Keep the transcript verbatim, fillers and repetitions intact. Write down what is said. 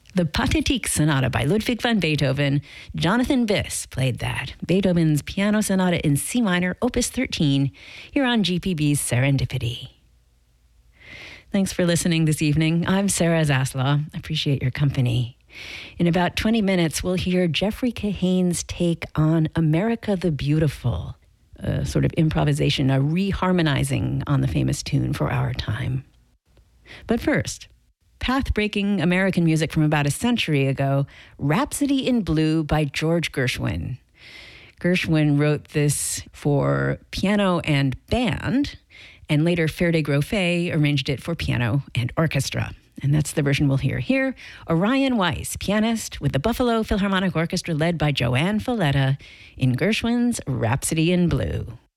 The Pathetique Sonata by Ludwig van Beethoven. Jonathan Biss played that. Beethoven's Piano Sonata in C minor, Opus thirteen, here on G P B's Serendipity. Thanks for listening this evening. I'm Sarah Zaslaw. I appreciate your company. In about twenty minutes, we'll hear Jeffrey Kahane's take on America the Beautiful, a sort of improvisation, a reharmonizing on the famous tune For Our Time. But first, path-breaking American music from about a century ago, Rhapsody in Blue by George Gershwin. Gershwin wrote this for piano and band, and later Ferde Grofe arranged it for piano and orchestra. And that's the version we'll hear here. Orion Weiss, pianist with the Buffalo Philharmonic Orchestra led by Joanne Falletta in Gershwin's Rhapsody in Blue.